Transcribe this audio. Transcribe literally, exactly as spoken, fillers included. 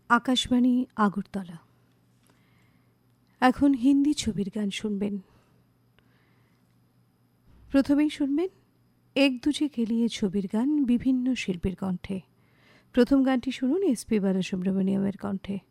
আকাশবাণী আগরতলা। এখন হিন্দি ছবির গান শুনবেন। প্রথমেই শুনবেন এক দুজে কেলিয়ে ছবির গান বিভিন্ন শিল্পীর কণ্ঠে। প্রথম গানটি শুনুন এস পি বালাসুব্রমণিয়ামের কণ্ঠে।